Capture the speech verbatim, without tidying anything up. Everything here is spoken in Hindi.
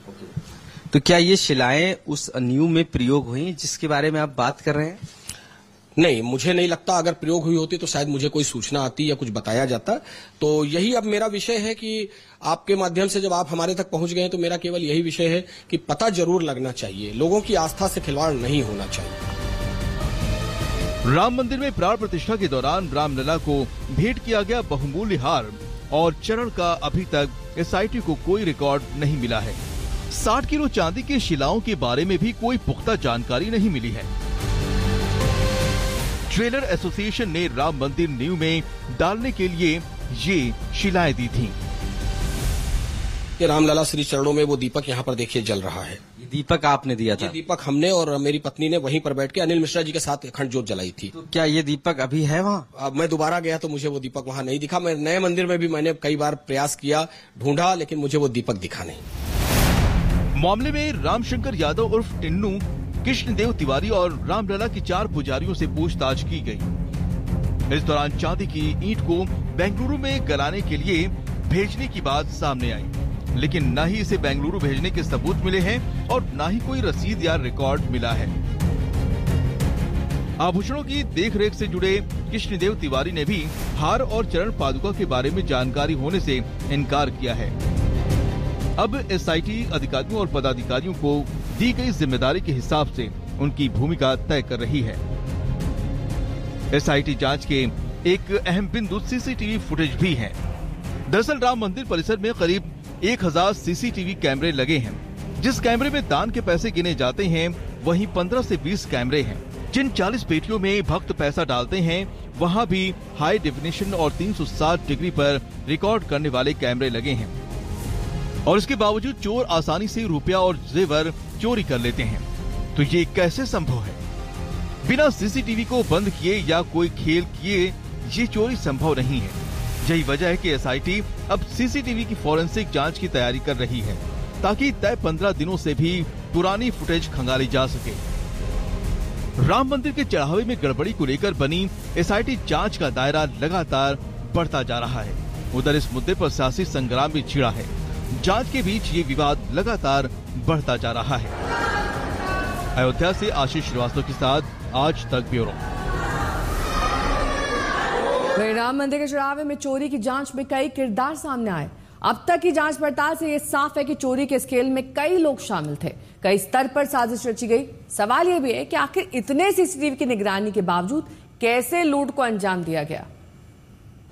तो क्या ये शिलाएं उस नींव में प्रयोग हुई जिसके बारे में आप बात कर रहे हैं? नहीं, मुझे नहीं लगता। अगर प्रयोग हुई होती तो शायद मुझे कोई सूचना आती या कुछ बताया जाता। तो यही अब मेरा विषय है कि आपके माध्यम से जब आप हमारे तक पहुंच गए हैं तो मेरा केवल यही विषय है कि पता जरूर लगना चाहिए, लोगों की आस्था से खिलवाड़ नहीं होना चाहिए। राम मंदिर में प्राण प्रतिष्ठा के दौरान रामलला को भेंट किया गया बहुमूल्य हार और चरण का अभी तक एसआईटी को कोई रिकॉर्ड नहीं मिला है। साठ किलो चांदी के शिलाओं के बारे में भी कोई पुख्ता जानकारी नहीं मिली है। ट्रेलर एसोसिएशन ने राम मंदिर नींव में डालने के लिए ये शिलाएं दी थीं। कि रामलला श्री चरणों में वो दीपक यहाँ पर देखिए जल रहा है। ये दीपक आपने दिया था? ये दीपक हमने और मेरी पत्नी ने वहीं पर बैठ के अनिल मिश्रा जी के साथ अखंड ज्योत जलाई थी। तो क्या ये दीपक अभी है वहाँ? अब मैं दोबारा गया तो मुझे वो दीपक वहाँ नहीं दिखा। मैं नए मंदिर में भी मैंने कई बार प्रयास किया, ढूंढा, लेकिन मुझे वो दीपक दिखा नहीं। मामले में रामशंकर यादव उर्फ टिन्नू, कृष्णदेव तिवारी और रामलला की चार पुजारियों से पूछताछ की गई। इस दौरान चांदी की ईंट को बेंगलुरु में गलाने के लिए भेजने की बात सामने आई, लेकिन न ही इसे बेंगलुरु भेजने के सबूत मिले हैं और न ही कोई रसीद या रिकॉर्ड मिला है। आभूषणों की देखरेख से जुड़े कृष्णदेव तिवारी ने भी हार और चरण पादुका के बारे में जानकारी होने से इनकार किया है। अब एसआईटी अधिकारियों और पदाधिकारियों को दी गई जिम्मेदारी के हिसाब से उनकी भूमिका तय कर रही है। एसआईटी जांच के एक अहम बिंदु सीसीटीवी फुटेज भी है। दरअसल राम मंदिर परिसर में करीब एक हजार सीसीटीवी कैमरे लगे हैं। जिस कैमरे में दान के पैसे गिने जाते हैं, वहीं पंद्रह से बीस कैमरे हैं। जिन चालीस पेटियों में भक्त पैसा डालते हैं, वहां भी हाई डेफिनेशन और तीन सौ साठ डिग्री पर रिकॉर्ड करने वाले कैमरे लगे हैं। और इसके बावजूद चोर आसानी से रुपया और जेवर चोरी कर लेते हैं। तो ये कैसे संभव है? बिना सीसीटीवी को बंद किए या कोई खेल किए ये चोरी संभव नहीं है। यही वजह है कि एसआईटी अब सीसीटीवी की फॉरेंसिक जांच की तैयारी कर रही है, ताकि तय पंद्रह दिनों से भी पुरानी फुटेज खंगाली जा सके। राम मंदिर के चढ़ावे में गड़बड़ी को लेकर बनी एसआईटी जांच का दायरा लगातार बढ़ता जा रहा है। उधर इस मुद्दे पर सियासी संग्राम भी छिड़ा है। जांच के बीच ये विवाद लगातार बढ़ता जा रहा है। अयोध्या से आशीष श्रीवास्तव के साथ आज तक ब्यूरो। राम मंदिर के चढ़ावे में चोरी की जांच में कई किरदार सामने आए। अब तक की जांच पड़ताल से ये साफ है कि चोरी के स्केल में कई लोग शामिल थे। कई स्तर पर साजिश रची गई। सवाल ये भी है कि आखिर इतने सीसीटीवी की निगरानी के बावजूद कैसे लूट को अंजाम दिया गया।